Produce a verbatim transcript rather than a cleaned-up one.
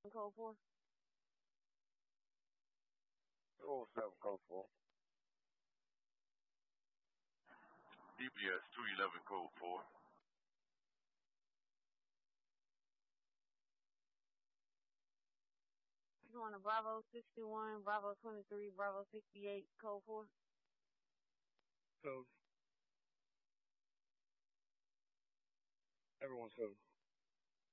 Code four. two oh seven, code four. D P S two eleven, code four. You want a Bravo sixty-one, Bravo twenty-three, Bravo sixty-eight, code four. Code. Everyone's code.